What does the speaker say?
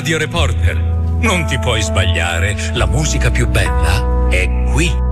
Radio Reporter. Non ti puoi sbagliare, la musica più bella è qui.